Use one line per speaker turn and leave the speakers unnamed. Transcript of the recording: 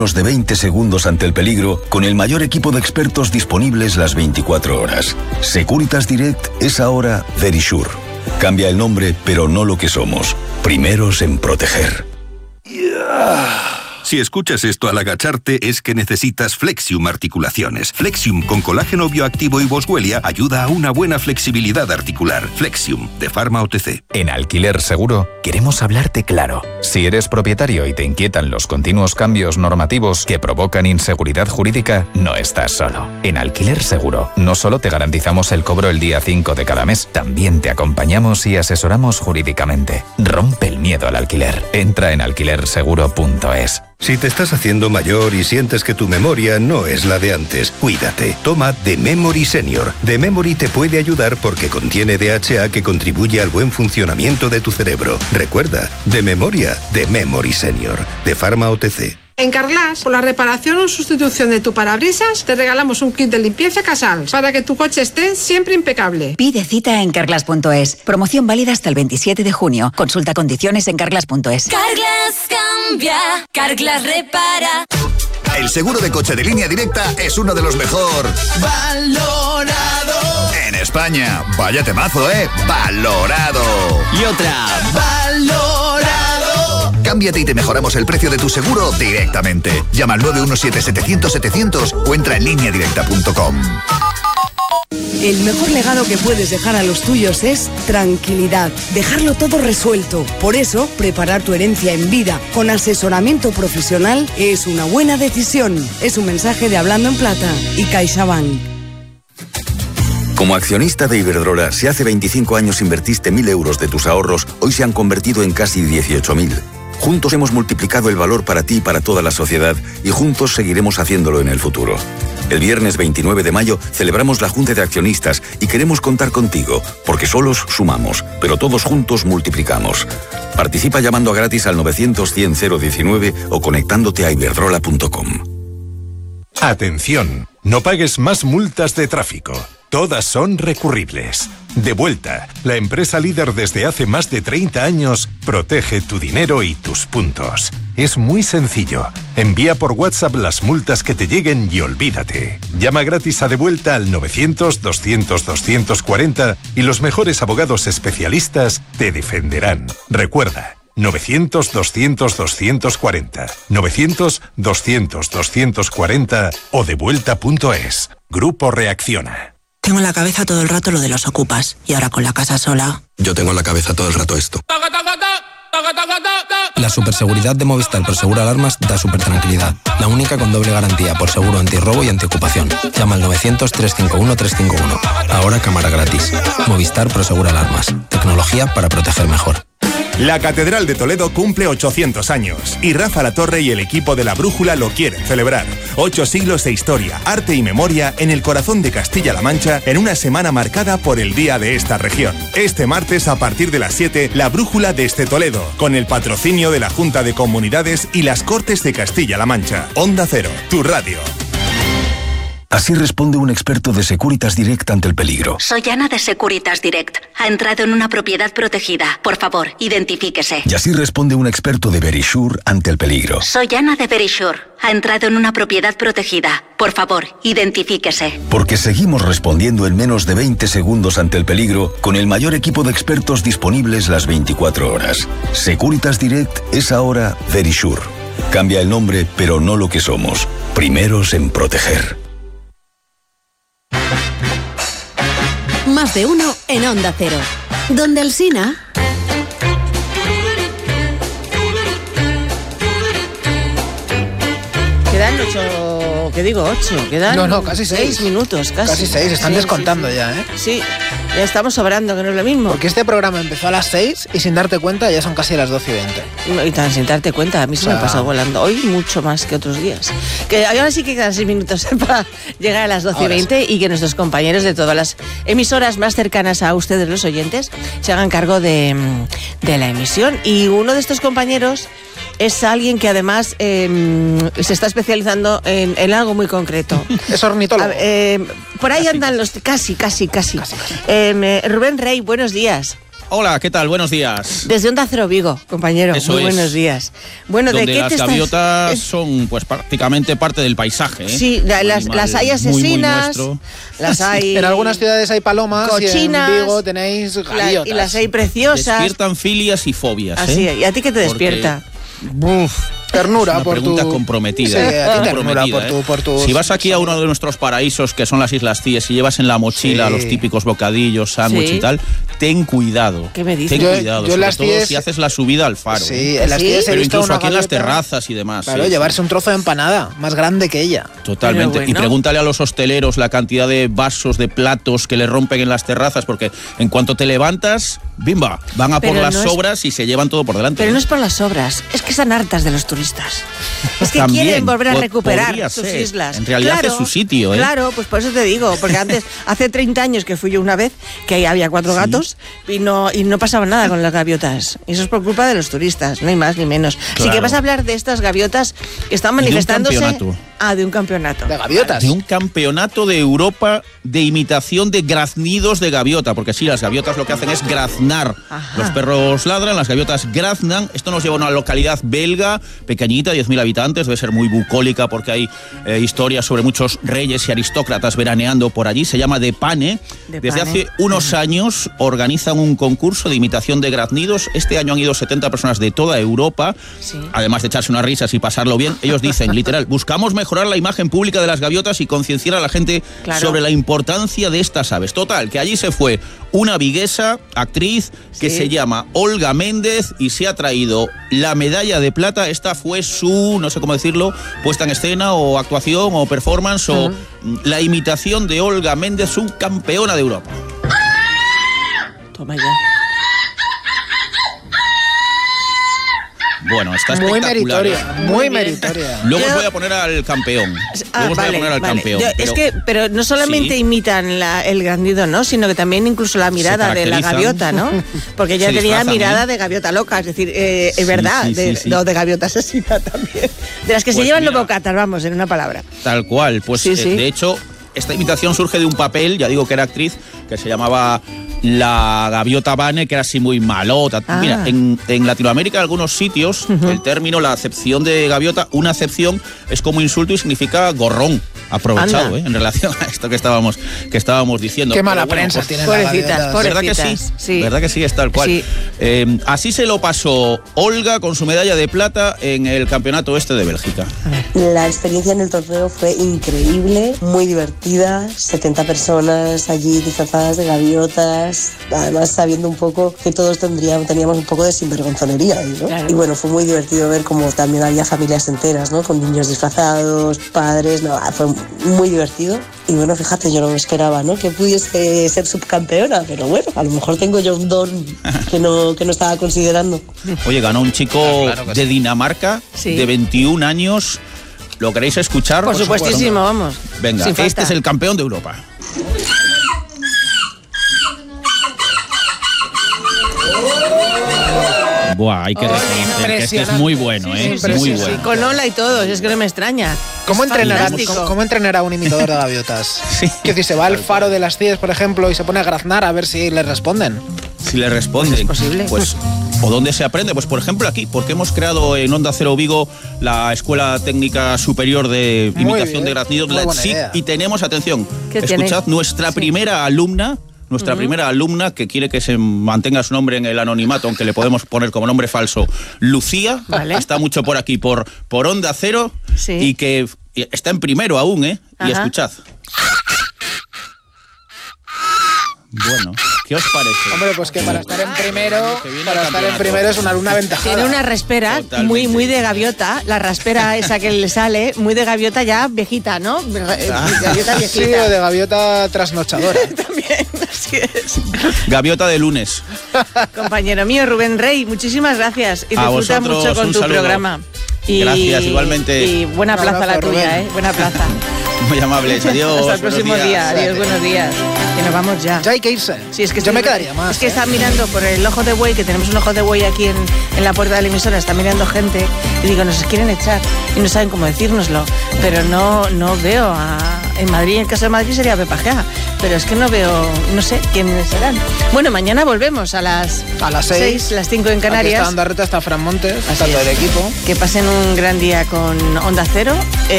de 20 segundos ante el peligro con el mayor equipo de expertos disponibles las 24 horas. Securitas Direct es ahora Verisure. Cambia el nombre, pero no lo que somos. Primeros en proteger.
Si escuchas esto al agacharte es que necesitas Flexium Articulaciones. Flexium con colágeno bioactivo y boswellia ayuda a una buena flexibilidad articular. Flexium, de Pharma OTC.
En Alquiler Seguro queremos hablarte claro. Si eres propietario y te inquietan los continuos cambios normativos que provocan inseguridad jurídica, no estás solo. En Alquiler Seguro no solo te garantizamos el cobro el día 5 de cada mes, también te acompañamos y asesoramos jurídicamente. Rompe el miedo al alquiler. Entra en alquilerseguro.es.
Si te estás haciendo mayor y sientes que tu memoria no es la de antes, cuídate. Toma The Memory Senior. The Memory te puede ayudar porque contiene DHA que contribuye al buen funcionamiento de tu cerebro. Recuerda, de memoria, The Memory Senior, de Pharma OTC.
En Carglass, por la reparación o sustitución de tu parabrisas, te regalamos un kit de limpieza Casals para que tu coche esté siempre impecable.
Pide cita en Carglass.es. Promoción válida hasta el 27 de junio. Consulta condiciones en Carglass.es.
Carglass cambia, Carglass repara.
El seguro de coche de Línea Directa es uno de los mejor
valorado
en España. Vaya temazo, valorado.
Y otra, valorado.
Cámbiate y te mejoramos el precio de tu seguro directamente. Llama al 917-700-700 o entra en lineadirecta.com.
El mejor legado que puedes dejar a los tuyos es tranquilidad, dejarlo todo resuelto. Por eso, preparar tu herencia en vida con asesoramiento profesional es una buena decisión. Es un mensaje de Hablando en Plata y CaixaBank.
Como accionista de Iberdrola, si hace 25 años invertiste 1.000 euros de tus ahorros, hoy se han convertido en casi 18.000. Juntos hemos multiplicado el valor para ti y para toda la sociedad y juntos seguiremos haciéndolo en el futuro. El viernes 29 de mayo celebramos la Junta de Accionistas y queremos contar contigo, porque solos sumamos, pero todos juntos multiplicamos. Participa llamando a gratis al 900-100-019 o conectándote a iberdrola.com.
Atención, no pagues más multas de tráfico. Todas son recurribles. Devuelta, la empresa líder desde hace más de 30 años, protege tu dinero y tus puntos. Es muy sencillo. Envía por WhatsApp las multas que te lleguen y olvídate. Llama gratis a Devuelta al 900-200-240 y los mejores abogados especialistas te defenderán. Recuerda, 900-200-240, 900-200-240 o devuelta.es. Grupo Reacciona.
Tengo en la cabeza todo el rato lo de los ocupas y ahora con la casa sola.
Yo tengo en la cabeza todo el rato esto.
La superseguridad de Movistar Prosegura Alarmas da súper tranquilidad. La única con doble garantía por seguro antirrobo y antiocupación. Llama al 900-351-351. Ahora cámara gratis. Movistar Prosegura Alarmas. Tecnología para proteger mejor.
La Catedral de Toledo cumple 800 años y Rafa La Torre y el equipo de La Brújula lo quieren celebrar. 8 siglos de historia, arte y memoria en el corazón de Castilla-La Mancha en una semana marcada por el día de esta región. Este martes a partir de las 7, La Brújula desde Toledo, con el patrocinio de la Junta de Comunidades y las Cortes de Castilla-La Mancha. Onda Cero, tu radio.
Así responde un experto de Securitas Direct ante el peligro.
Soy Ana de Securitas Direct. Ha entrado en una propiedad protegida. Por favor, identifíquese.
Y así responde un experto de Verisure ante el peligro.
Soy Ana de Verisure. Ha entrado en una propiedad protegida. Por favor, identifíquese.
Porque seguimos respondiendo en menos de 20 segundos ante el peligro con el mayor equipo de expertos disponibles las 24 horas. Securitas Direct es ahora Verisure. Cambia el nombre, pero no lo que somos. Primeros en proteger.
Más de uno en Onda Cero. Donde Alsina.
Quedan 8, ¿qué digo? 8, quedan...
No, casi 6
minutos, casi
6, están descontando ya, ¿eh?
Sí, ya estamos sobrando, que no es lo mismo.
Porque este programa empezó a las 6 y sin darte cuenta ya son casi las 12:20.
Y tan sin darte cuenta, a mí se me ha pasado volando. Hoy mucho más que otros días. Que ahora sí que quedan 6 minutos para llegar a las 12:20 y que nuestros compañeros de todas las emisoras más cercanas a ustedes, los oyentes, se hagan cargo de la emisión. Y uno de estos compañeros es alguien que además se está especializando en algo muy concreto.
Es ornitólogo.
Por ahí andan los... Casi. Rubén Rey, buenos días.
Hola, ¿qué tal? Buenos días.
Desde Onda Cero Vigo, compañero.
Eso
muy
es.
buenos días. Bueno,
donde
¿de qué
las
te
gaviotas son pues prácticamente parte del paisaje, ¿eh?
Sí, las hay asesinas,
muy
las hay...
En algunas ciudades hay palomas
cochinas,
y en Vigo tenéis gaviotas.
y las hay preciosas.
Despiertan filias y fobias, ¿eh?
Así, ¿y a ti qué te despierta?
Ternura
una
por
pregunta
tu...
comprometida.
Sí, a ti ternura
comprometida,
por tus...
Si vas aquí a uno de nuestros paraísos, que son las Islas Cíes, y llevas en la mochila los típicos bocadillos, sándwich y tal, ten cuidado.
¿Qué me dices?
Ten cuidado,
yo
sobre
las
todo
Cíes...
si haces la subida al faro.
Sí, en las Cíes he
pero
visto
incluso
una
aquí en las
gaviota...
terrazas y demás.
Claro, llevarse un trozo de empanada, más grande que ella.
Totalmente.
Bueno.
Y pregúntale a los hosteleros la cantidad de vasos, de platos que le rompen en las terrazas, porque en cuanto te levantas, ¡bimba! Van a por las sobras y se llevan todo por delante.
Pero no es por las sobras, es que están hartas de los turistas. Es que
También,
quieren volver a
podría
recuperar sus
ser.
islas.
En realidad es su sitio, ¿eh?
Claro, pues por eso te digo, porque antes, hace 30 años que fui yo una vez, que ahí había 4 gatos y no pasaba nada con las gaviotas. Y eso es por culpa de los turistas, no hay más ni menos. Así que vas a hablar de estas gaviotas que están manifestándose... De un campeonato.
De gaviotas.
De un campeonato de Europa de imitación de graznidos de gaviota, porque sí, las gaviotas lo que hacen es graznar.
Ajá.
Los perros ladran, las gaviotas graznan. Esto nos lleva a una localidad belga, pequeñita, 10.000 habitantes, debe ser muy bucólica porque hay historias sobre muchos reyes y aristócratas veraneando por allí. Se llama De Pane. Desde hace unos años organizan un concurso de imitación de graznidos. Este año han ido 70 personas de toda Europa, además de echarse unas risas y pasarlo bien. Ellos dicen, literal, buscamos mejorar la imagen pública de las gaviotas y concienciar a la gente sobre la importancia de estas aves. Total, que allí se fue una viguesa, actriz, que se llama Olga Méndez y se ha traído la medalla de plata. Esta fue su, no sé cómo decirlo, puesta en escena o actuación o performance o la imitación de Olga Méndez, subcampeona de Europa.
Toma ya.
Bueno, está espectacular.
Muy meritoria.
Luego os voy a poner al campeón. Luego os voy a poner al campeón.
Pero no solamente imitan el graznido, ¿no? Sino que también incluso la mirada de la gaviota, ¿no? Porque ella tenía mirada de gaviota loca, es decir, es verdad, de gaviota asesina también. De las que se llevan los bocatas, vamos, en una palabra.
Tal cual, pues de hecho, esta imitación surge de un papel, ya digo que era actriz, que se llamaba La Gaviota Vane, que era así muy malota. Mira, en Latinoamérica, en algunos sitios, el término, la acepción de gaviota, una acepción es como insulto y significa gorrón. Aprovechado, en relación a esto que estábamos diciendo.
Qué mala prensa tienen las gaviotas.
¿Verdad que sí? ¿Verdad que sí? Es tal cual. Sí. Así se lo pasó Olga con su medalla de plata en el campeonato este de Bélgica.
La experiencia en el torneo fue increíble, muy divertida. 70 personas allí disfrazadas de gaviotas, además sabiendo un poco que todos teníamos un poco de sinvergonzonería ahí, ¿no? Claro. Y bueno, fue muy divertido ver cómo también había familias enteras, ¿no? Con niños disfrazados, padres, fue muy divertido. Y bueno, fíjate, yo no me esperaba, ¿no? Que pudiese ser subcampeona, pero bueno, a lo mejor tengo yo un don que no estaba considerando.
Oye, ganó un chico de Dinamarca, de 21 años. ¿Lo queréis escuchar?
Por supuestísimo, vamos.
Venga, este es el campeón de Europa. Buah, hay que reconocer que este es muy bueno, ¿eh? Muy bueno.
Sí, con Ola y todo, es que no me extraña.
¿Cómo entrenará un imitador de gaviotas? Que si se va al faro de las Cíes, por ejemplo, y se pone a graznar a ver si le responden.
Si le responden. ¿Es posible? Pues, ¿o dónde se aprende? Pues por ejemplo aquí, porque hemos creado en Onda Cero Vigo la Escuela Técnica Superior de Imitación de Graznidos, la ETSIC, y tenemos, atención, escuchad, nuestra primera alumna, que quiere que se mantenga su nombre en el anonimato, aunque le podemos poner como nombre falso, Lucía, está mucho por aquí, por Onda Cero, y que está en primero aún, ¿eh? Y escuchad. Bueno, ¿qué os parece?
Hombre, pues que para estar en primero, es una alumna aventajada.
Tiene una raspera muy de gaviota, la raspera esa que le sale, muy de gaviota ya viejita, ¿no? Gaviota viejita.
Sí, o de gaviota trasnochadora.
También, así es.
Gaviota de lunes.
Compañero mío, Rubén Rey, muchísimas gracias. Y disfruta mucho con tu programa.
Gracias, igualmente.
Y buena plaza la tuya, Buena plaza.
Muy amables, adiós.
Hasta el próximo día, adiós, buenos días. Que nos vamos ya.
Ya hay que irse.
Sí, es que
yo me quedaría más.
Es que está mirando por el ojo de buey, que tenemos un ojo de buey aquí en la puerta de la emisora, está mirando gente y digo, nos quieren echar y no saben cómo decírnoslo, pero no veo En Madrid, en el caso de Madrid, sería Pepa Gea. Pero es que no veo, no sé quiénes serán. Bueno, mañana volvemos a las 6, las 5 en Canarias.
Aquí está Onda Reta, está Fran Montes, está todo el equipo.
Que pasen un gran día con Onda Cero.